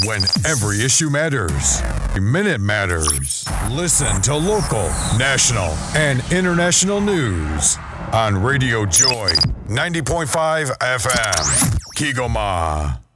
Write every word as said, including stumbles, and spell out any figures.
When every issue matters. Every minute matters. Listen to local, national, and international news on Radio Joy ninety point five F M. Kigoma.